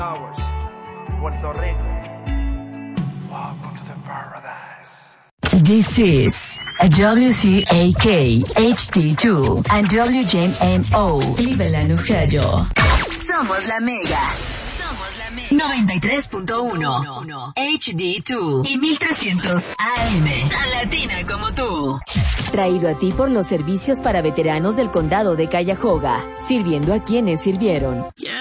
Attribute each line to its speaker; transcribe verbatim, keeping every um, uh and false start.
Speaker 1: Puerto Rico. Welcome to the paradise.
Speaker 2: This is W C A K H D two and W J M O Cleveland, Ohio. Somos la Mega. Somos la Mega. noventa y tres punto uno H D dos y mil trescientos A M. Tan latina como tú. Traído a ti por los servicios para veteranos del condado de Cuyahoga, sirviendo a quienes sirvieron.
Speaker 3: Yeah.